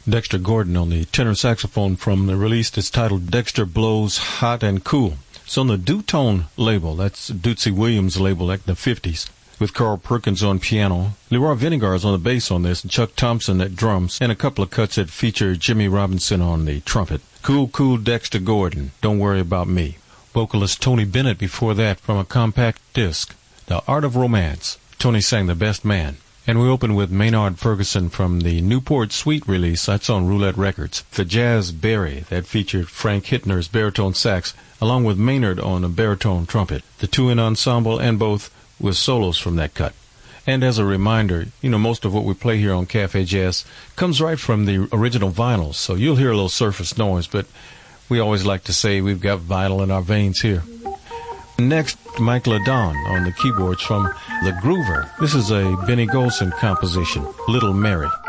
Dexter Gordon on the tenor saxophone from the release that's titled Dexter Blows Hot and Cool. It's on the Dutone label. That's Dootsy Williams' label, like the 50s, with Carl Perkins on piano. Leroy Vinegar's on the bass on this, and Chuck Thompson at drums, and a couple of cuts that feature Jimmy Robinson on the trumpet. Cool, cool Dexter Gordon, Don't Worry About Me. Vocalist Tony Bennett before that from a compact disc, The Art of Romance. Tony sang The Best Man. And we open with Maynard Ferguson from the Newport Suite release. That's on Roulette Records. The Jazz Berry, that featured Frank Hittner's baritone sax, along with Maynard on a baritone trumpet. The two-in ensemble and both with solos from that cut. And as a reminder, most of what we play here on Cafe Jazz comes right from the original vinyls, so you'll hear a little surface noise, but we always like to say we've got vinyl in our veins here. Next, Mike LaDon on the keyboards from The Groover. This is a Benny Golson composition, Little Mary.